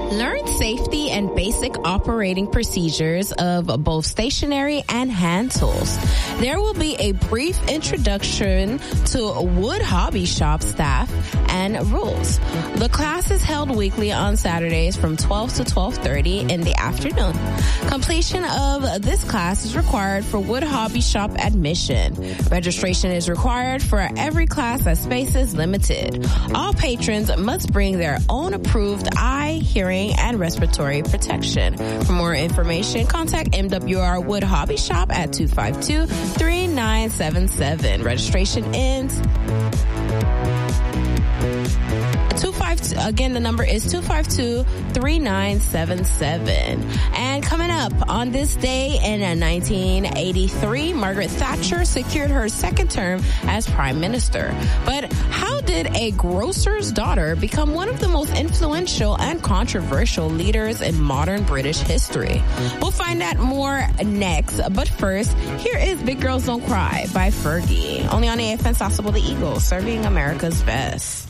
Learn safety and basic operating procedures of both stationary and hand tools. There will be a brief introduction to Wood Hobby Shop staff and rules. The class is held weekly on Saturdays from 12 to 12:30 in the afternoon. Completion of this class is required for Wood Hobby Shop admission. Registration is required for every class as space is limited. All patrons must bring their own approved eye, hearing, and respiratory protection. For more information, contact MWR Wood Hobby Shop at 252-3977. Registration ends. Again, the number is 252-3977. And coming up on this day in 1983, Margaret Thatcher secured her second term as Prime Minister. But how did a grocer's daughter become one of the most influential and controversial leaders in modern British history? We'll find out more next. But first, here is Big Girls Don't Cry by Fergie. Only on AFN Sauceable the Eagles, serving America's best.